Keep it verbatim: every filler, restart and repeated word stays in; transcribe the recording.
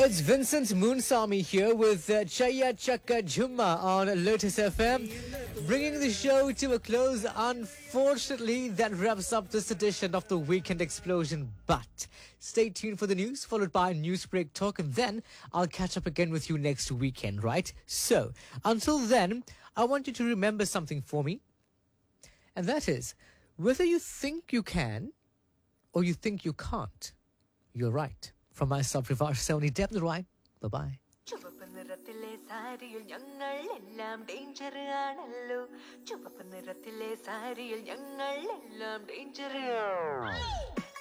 It's Vincent Moonsamy here with uh, Chaya Chakka Jumma on Lotus F M, bringing the show to a close. Unfortunately, that wraps up this edition of the Weekend Explosion. But stay tuned for the news, followed by Newsbreak Talk, and then I'll catch up again with you next weekend, right? So, until then, I want you to remember something for me, and that is, whether you think you can or you think you can't, you're right. From myself, Rivash Sony Debnarai. Bye-bye. ചുവപ്പ് നിറത്തിലെ സാരിയിൽ ഞങ്ങൾ എല്ലാം danger ആണല്ലോ ചുവപ്പ് നിറത്തിലെ സാരിയിൽ ഞങ്ങൾ എല്ലാം danger